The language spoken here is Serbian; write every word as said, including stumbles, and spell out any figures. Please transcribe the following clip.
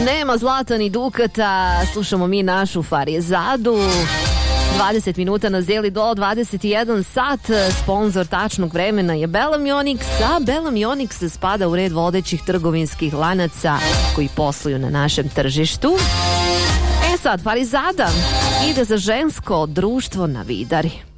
Nema zlata ni dukata, slušamo mi našu Farizadu. dvadeset minuta na zeli do dvadeset jedan sat. Sponzor tačnog vremena je Belamionix, a Belamionix spada u red vodećih trgovinskih lanaca koji posluju na našem tržištu. E sad, Farizada ide za žensko društvo na Vidari.